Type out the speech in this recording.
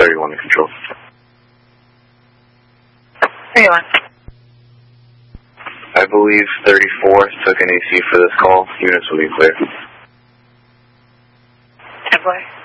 31 to control. 31. I believe 34 took an AC for this call. Units will be clear. 10-4.